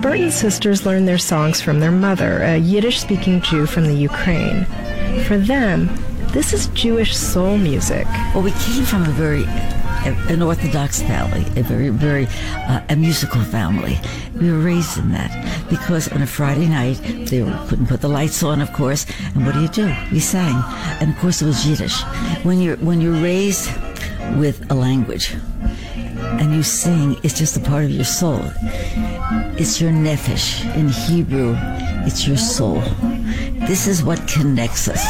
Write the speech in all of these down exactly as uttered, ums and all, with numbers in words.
Burton sisters learned their songs from their mother, a Yiddish-speaking Jew from the Ukraine. For them, this is Jewish soul music. Well, we came from a very, an Orthodox family, a very, very, uh, a musical family. We were raised in that because on a Friday night, they couldn't put the lights on, of course, and what do you do? You sang, and of course it was Yiddish. When you're, when you're raised with a language, and you sing, it's just a part of your soul. It's your nefesh. In Hebrew, it's your soul. This is what connects us.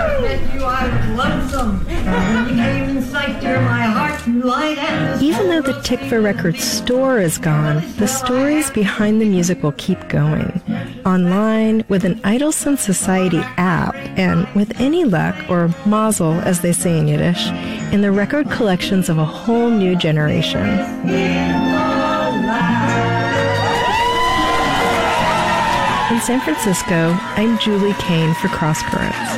Even though the Tikva Records store is gone, the stories behind the music will keep going. Online, with an Idelson Society app, and with any luck, or mazel as they say in Yiddish, in the record collections of a whole new generation. In San Francisco, I'm Julie Kane for Cross Currents.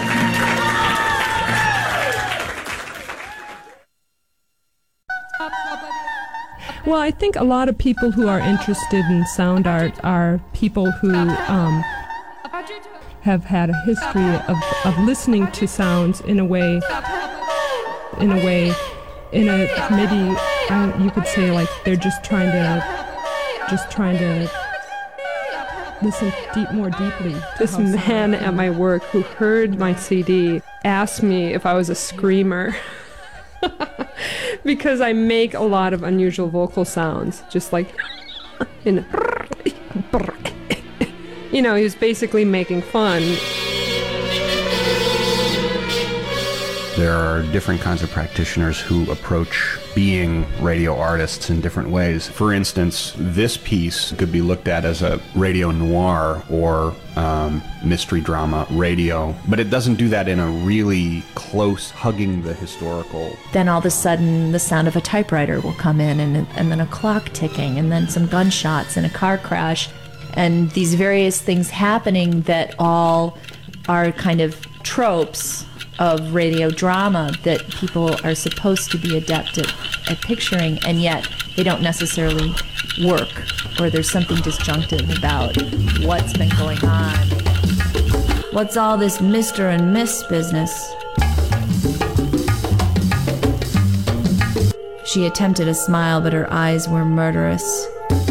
Well, I think a lot of people who are interested in sound art are people who um, have had a history of, of listening to sounds in a way, in a way, in a maybe uh, you could say like they're just trying to, just trying to listen deep, more deeply. This man at my work who heard my C D asked me if I was a screamer. Because I make a lot of unusual vocal sounds, just like in, you know, he was basically making fun. There are different kinds of practitioners who approach being radio artists in different ways. For instance, this piece could be looked at as a radio noir or um, mystery drama radio, but it doesn't do that in a really close, hugging the historical. Then all of a sudden, the sound of a typewriter will come in, and, and then a clock ticking, and then some gunshots and a car crash, and these various things happening that all are kind of tropes of radio drama that people are supposed to be adept at, at picturing, and yet they don't necessarily work, or there's something disjunctive about what's been going on. What's all this Mister and Miss business? She attempted a smile, but her eyes were murderous.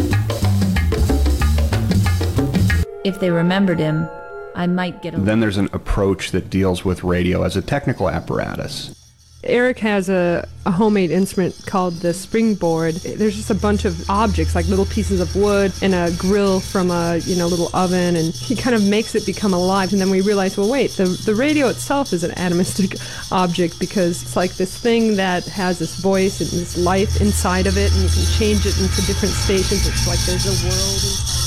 If they remembered him, I might get a... Then there's an approach that deals with radio as a technical apparatus. Eric has a, a homemade instrument called the springboard. There's just a bunch of objects, like little pieces of wood and a grill from a you know little oven, and he kind of makes it become alive. And then we realize, well, wait, the, the radio itself is an atomistic object, because it's like this thing that has this voice and this life inside of it, and you can change it into different stations. It's like there's a world inside.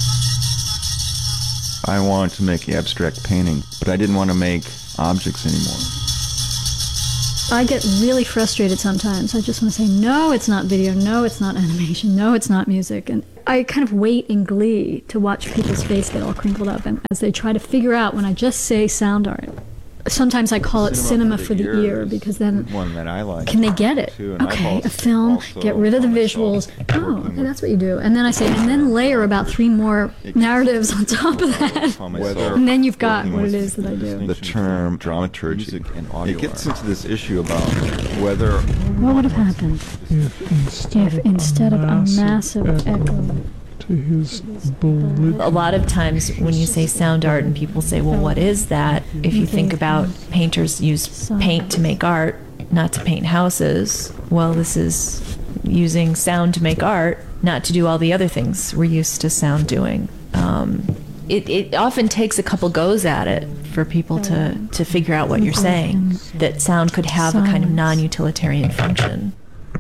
I wanted to make abstract painting, but I didn't want to make objects anymore. I get really frustrated sometimes. I just want to say, no, it's not video, no, it's not animation, no, it's not music. And I kind of wait in glee to watch people's face get all crinkled up, and as they try to figure out when I just say sound art. Sometimes I call it cinema, cinema for the, for the ear, because then one that I like can they get it? Too, okay, a film, get rid of the visuals. Oh, okay, that's what you do. And then I say, and then layer about three more narratives on top of that. And then you've got what it is that I do. The term dramaturgy, and audio it gets into this issue about whether... What would have happened if instead, if instead of a massive echo... To his belief. A lot of times when you say sound art and people say, well, what is that? If you think about painters use paint to make art, not to paint houses, well, this is using sound to make art, not to do all the other things we're used to sound doing. Um, it, it often takes a couple goes at it for people to, to figure out what you're saying, that sound could have a kind of non-utilitarian function.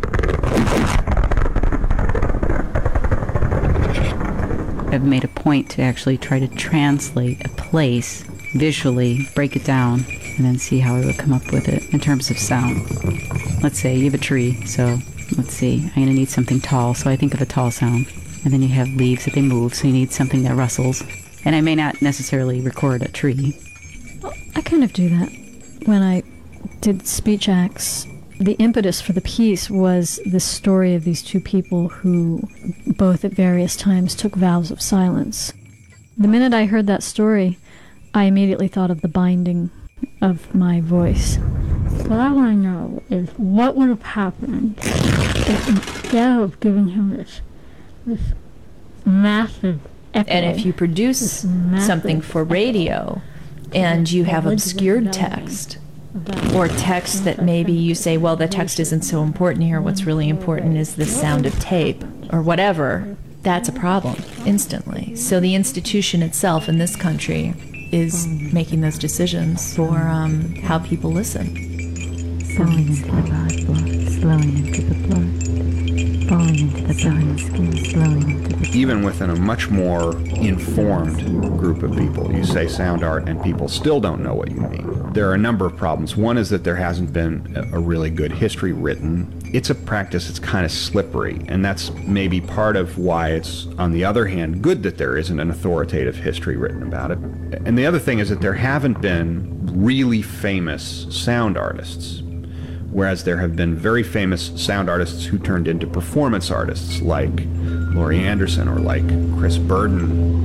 I've made a point to actually try to translate a place visually, break it down, and then see how I would come up with it in terms of sound. Let's say you have a tree, so let's see, I'm going to need something tall, so I think of a tall sound. And then you have leaves that they move, so you need something that rustles. And I may not necessarily record a tree. Well, I kind of do that. When I did speech acts, The impetus for the piece was this story of these two people who both at various times took vows of silence. The minute I heard that story, I immediately thought of the binding of my voice. What I want to know is what would have happened if instead of giving him this, this massive echo, and if you produce something for radio and you have obscured text, or text that maybe you say, well, the text isn't so important here, what's really important is the sound of tape, or whatever, that's a problem instantly. So the institution itself in this country is making those decisions for um, how people listen. Falling into the blood, blood, slowing into the blood, falling into the blood, skin, slowing into the... Even within a much more informed group of people, you say sound art and people still don't know what you mean. There are a number of problems. One is that there hasn't been a really good history written. It's a practice that's kind of slippery, and that's maybe part of why it's, on the other hand, good that there isn't an authoritative history written about it. And the other thing is that there haven't been really famous sound artists, whereas there have been very famous sound artists who turned into performance artists, like Laurie Anderson or like Chris Burden.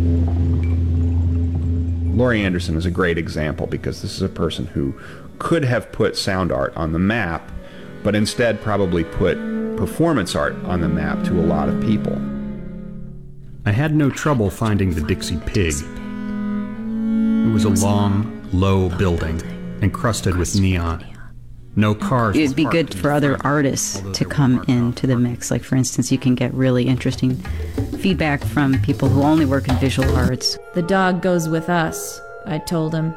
Laurie Anderson is a great example because this is a person who could have put sound art on the map, but instead probably put performance art on the map to a lot of people. I had no trouble finding the Dixie Pig. It was a long, low building, encrusted with neon. No cars. It'd be good for other artists to come into the mix. Like, for instance, you can get really interesting feedback from people who only work in visual arts. The dog goes with us, I told him.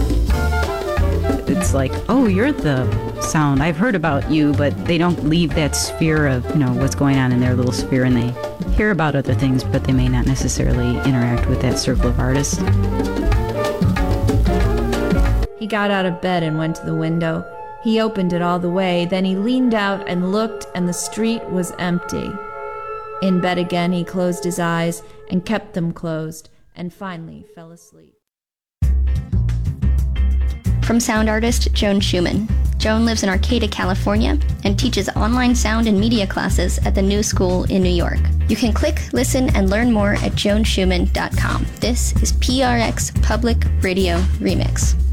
It's like, oh, you're the sound. I've heard about you, but they don't leave that sphere of, you know, what's going on in their little sphere, and they hear about other things, but they may not necessarily interact with that circle of artists. He got out of bed and went to the window. He opened it all the way, then he leaned out and looked, and the street was empty. In bed again, he closed his eyes and kept them closed, and finally fell asleep. From sound artist Joan Schumann. Joan lives in Arcata, California, and teaches online sound and media classes at the New School in New York. You can click, listen, and learn more at joan schumann dot com. This is P R X Public Radio Remix.